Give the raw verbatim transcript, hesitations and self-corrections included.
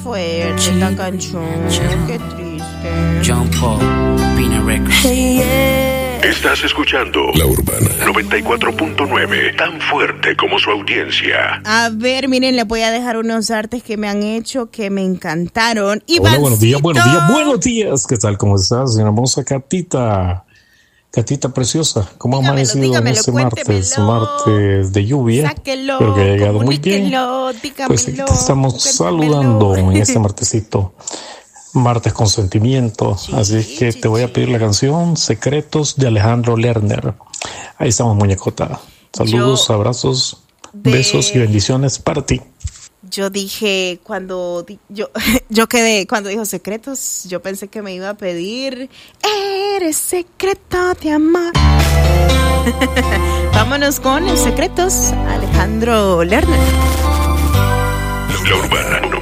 fuerte la canción. Qué triste. John Paul, Pina Records. Hey, yeah. Estás escuchando La Urbana noventa y cuatro punto nueve, tan fuerte como su audiencia. A ver, miren, les voy a dejar unos artes que me han hecho que me encantaron. Hola, buenos días, buenos días, buenos días. ¿Qué tal? ¿Cómo estás? Mi hermosa Catita. Catita preciosa, ¿cómo ha amanecido en este martes? Martes de lluvia, sáquelo, pero que ha llegado muy bien. Dígamelo, pues aquí te estamos cuéntemelo. Saludando en este martesito, martes con sentimiento. Sí, así que sí, te voy a pedir la canción Secretos de Alejandro Lerner. Ahí estamos, muñecota. Saludos, yo abrazos, de... besos y bendiciones para ti. Yo dije, cuando yo, yo quedé, cuando dijo secretos, yo pensé que me iba a pedir, eres secreto de amor. Vámonos con los secretos, Alejandro Lerner. La Urbana